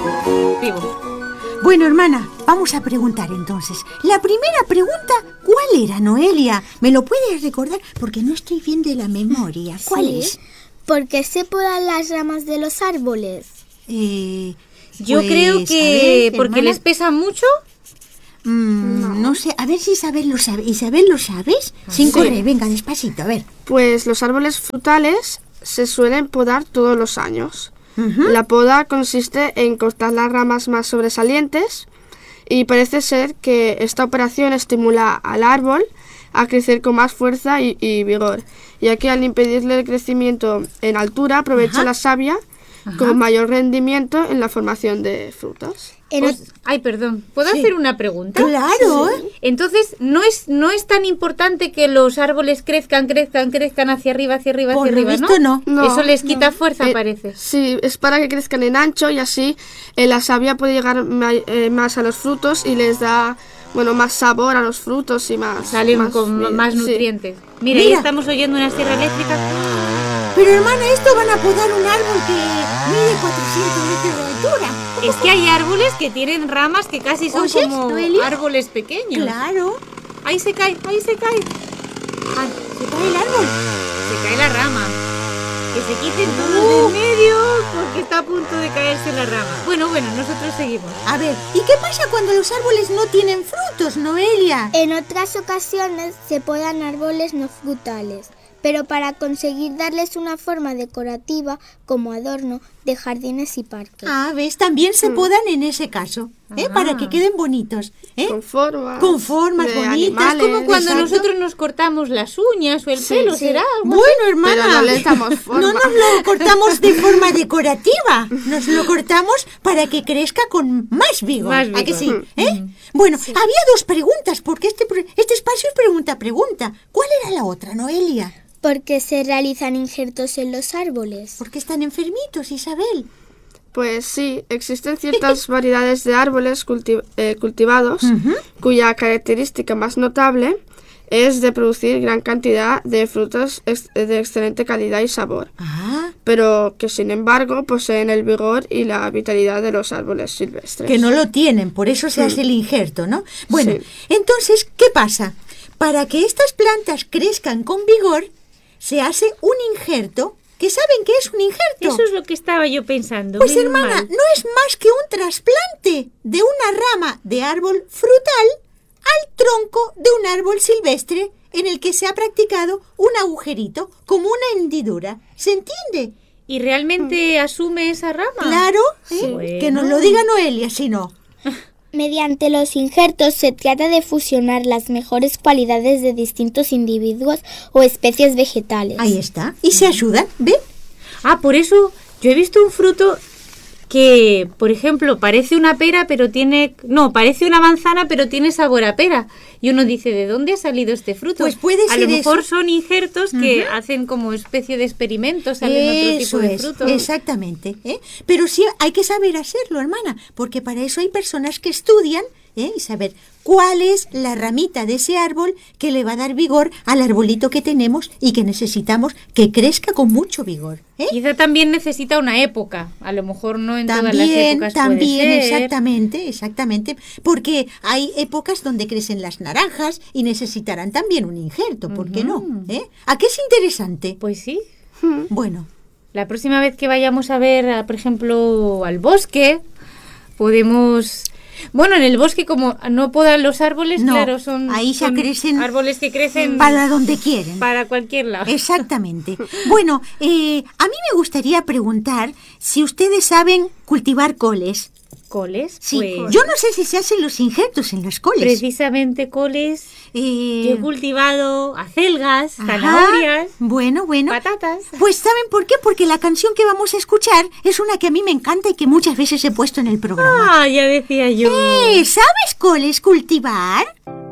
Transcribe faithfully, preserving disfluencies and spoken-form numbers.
Vivo. Bueno, hermana, vamos a preguntar entonces. La primera pregunta, ¿cuál era, Noelia? ¿Me lo puedes recordar? Porque no estoy bien de la memoria. ¿Cuál Sí. es? ¿Por qué se podan las ramas de los árboles? Eh, Yo pues, creo a que ver, porque hermana, les pesa mucho. mm, no. no sé, a ver si Isabel lo sabe. ¿Isabel lo sabes? Sin Sí. correr, venga, despacito, a ver. Pues los árboles frutales se suelen podar todos los años. Ujú. La poda consiste en cortar las ramas más sobresalientes y parece ser que esta operación estimula al árbol a crecer con más fuerza y, y vigor, ya que al impedirle el crecimiento en altura aprovecha Ajá. la savia con mayor rendimiento en la formación de frutos. En Os- ot- Ay, perdón. ¿Puedo Sí. hacer una pregunta? Claro, ¿eh? Entonces, ¿no es no es tan importante que los árboles crezcan, crezcan, crezcan hacia arriba, hacia arriba, Por hacia lo arriba, visto, ¿no? no. Eso les quita fuerza, Eh, parece. Sí, es para que crezcan en ancho y así eh, la savia puede llegar ma- eh, más a los frutos y les da, bueno, más sabor a los frutos y más... Salen más, con mira, más sí. nutrientes. Mira, ahí Mira. estamos oyendo una sierra eléctrica. Pero hermana, esto van a podar un árbol que mide cuatrocientos metros de altura. Es que hay árboles que tienen ramas que casi son ¿Oyes, como Noelia? árboles pequeños. Claro, Ahí se cae, ahí se cae. ah, se cae el árbol. Se cae la rama. Que se quiten todos de medio porque está a punto de caerse la rama. Bueno, bueno, nosotros seguimos. A ver, ¿y qué pasa cuando los árboles no tienen frutos, Noelia? En otras ocasiones se podan árboles no frutales, pero para conseguir darles una forma decorativa como adorno de jardines y parques. Ah, ves, también se podan en ese caso, ¿eh? Ah. Para que queden bonitos, ¿eh? Con formas. Con formas de bonitas, animales. como Cuando Exacto. nosotros nos cortamos las uñas o el Sí, pelo, sí. ¿será? Bueno, hermana, Pero no le damos forma. no nos lo cortamos de forma decorativa, nos lo cortamos para que crezca con más vigor. Más ¿A que vigor. sí? ¿Eh? Bueno, había dos preguntas, porque este, pre- este espacio es pregunta-pregunta. ¿Cuál era la otra, Noelia? ¿Por qué se realizan injertos en los árboles? Porque están enfermitos, Isabel. Pues sí, existen ciertas variedades de árboles culti- eh, cultivados Ujú. cuya característica más notable es de producir gran cantidad de frutos ex- de excelente calidad y sabor, Ah, pero que sin embargo poseen el vigor y la vitalidad de los árboles silvestres. que no lo tienen, por eso se hace el injerto, ¿no? Bueno, Sí. entonces, ¿qué pasa? Para que estas plantas crezcan con vigor, se hace un injerto. ¿Que saben qué es un injerto? Eso es lo que estaba yo pensando. Pues menos hermana, mal. no es más que un trasplante de una rama de árbol frutal al tronco de un árbol silvestre en el que se ha practicado un agujerito como una hendidura. ¿Se entiende? ¿Y realmente asume esa rama? Claro, ¿eh? Sí. Bueno. Que nos lo diga Noelia, si no. Mediante los injertos se trata de fusionar las mejores cualidades de distintos individuos o especies vegetales. Ahí está. Y se ayudan, ¿ven? Ah, por eso yo he visto un fruto que, por ejemplo, parece una pera, pero tiene... No, parece una manzana, pero tiene sabor a pera. Y uno dice, ¿de dónde ha salido este fruto? Pues puede A ser lo mejor eso. son injertos que hacen como especie de experimentos, salen otro tipo Eso de es, frutos. exactamente. ¿eh? Pero sí hay que saber hacerlo, hermana, porque para eso hay personas que estudian, ¿eh? Y saber cuál es la ramita de ese árbol que le va a dar vigor al arbolito que tenemos y que necesitamos que crezca con mucho vigor. ¿eh? Quizá también necesita una época, a lo mejor no en todas las También, épocas también, puede ser. exactamente, exactamente, porque hay épocas donde crecen las naranjas y necesitarán también un injerto, ¿por qué no? ¿Eh? ¿A qué es interesante? Pues sí. Bueno, La próxima vez que vayamos a ver, a, por ejemplo, al bosque, podemos... Bueno, en el bosque como no podan los árboles, No, claro, son, ahí ya son crecen árboles que crecen para donde quieren. para cualquier lado. Exactamente. Bueno, eh, a mí me gustaría preguntar si ustedes saben cultivar coles. ¿Coles? Sí, Pues, yo no sé si se hacen los injertos en las coles. precisamente coles. Eh, Yo he cultivado acelgas, ajá, zanahorias, Bueno, bueno. patatas. Pues ¿saben por qué? Porque la canción que vamos a escuchar es una que a mí me encanta y que muchas veces he puesto en el programa. Ah, ya decía yo. Eh, ¿Sabes coles cultivar?